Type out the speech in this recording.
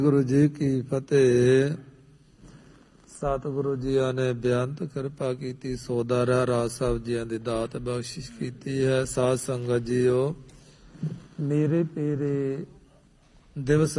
ਗੁਰੂ ਜੀ ਕੀ ਫਤਿਹ। ਸਤਿਗੁਰੂ ਜੀਆਂ ਨੇ ਬੇਅੰਤ ਕਿਰਪਾ ਕੀਤੀ, ਸੋਦਾਰਾ ਰਾਜ ਸਾਹਿਬ ਜੀਆਂ ਦੀ ਦਾਤ ਬਖਸ਼ਿਸ਼ ਕੀਤੀ ਹੈ। ਸਾਧ ਸੰਗਤ ਜੀਓ, ਮੇਰੇ ਪੇਰੇ ਦਿਵਸ